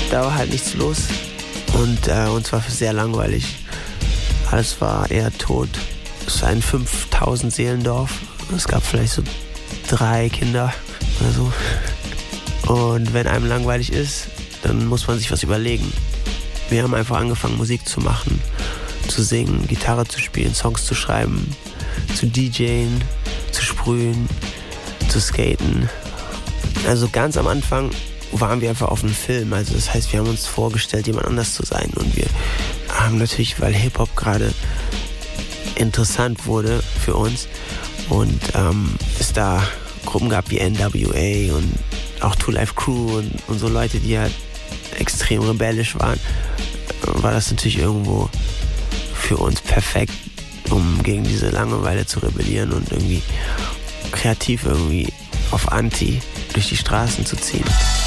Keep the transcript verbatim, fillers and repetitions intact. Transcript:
da war halt nichts los und äh, uns war sehr langweilig. Alles war eher tot. Es war ein fünftausend Seelendorf. Es gab vielleicht so drei Kinder oder so. Und wenn einem langweilig ist, dann muss man sich was überlegen. Wir haben einfach angefangen, Musik zu machen, zu singen, Gitarre zu spielen, Songs zu schreiben, zu DJen, zu sprühen, zu skaten. Also ganz am Anfang waren wir einfach auf einem Film. Also das heißt, wir haben uns vorgestellt, jemand anders zu sein. Und wir haben natürlich, weil Hip-Hop gerade interessant wurde für uns und ähm, es da Gruppen gab wie N W A und auch Two Live Crew und, und so Leute, die halt extrem rebellisch waren, war das natürlich irgendwo für uns perfekt, um gegen diese Langeweile zu rebellieren und irgendwie kreativ irgendwie auf Anti durch die Straßen zu ziehen.